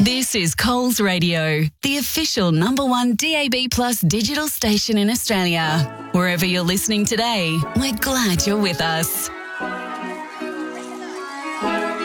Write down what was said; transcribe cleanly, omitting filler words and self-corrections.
This is Coles Radio, the official #1 DAB+ digital station in Australia. Wherever you're listening today, we're glad you're with us.